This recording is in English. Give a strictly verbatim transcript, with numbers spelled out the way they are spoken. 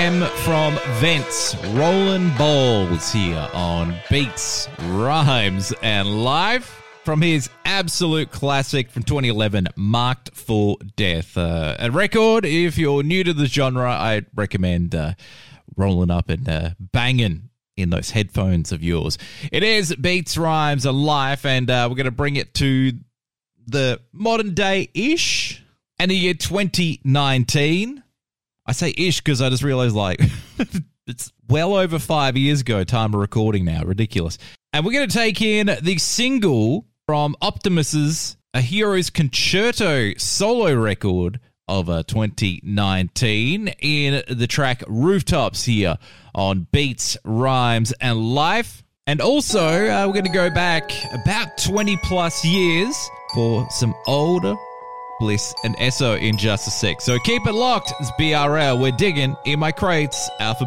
M from Vents, Rolling Balls here on Beats, Rhymes and Live from his absolute classic from twenty eleven, Marked for Death. Uh, a record, if you're new to the genre, I recommend uh, rolling up and uh, banging in those headphones of yours. It is Beats, Rhymes and Life, and uh, we're going to bring it to the modern day-ish and the year twenty nineteen. I say ish because I just realized, like, it's well over five years ago, time of recording now. Ridiculous. And we're going to take in the single from Optimus's A Hero's Concerto solo record of uh, twenty nineteen in the track Rooftops here on Beats, Rhymes and Life. And also, uh, we're going to go back about twenty plus years for some older Bliss and Esso in just a sec. So keep it locked. It's B R L. We're digging in my crates. Alpha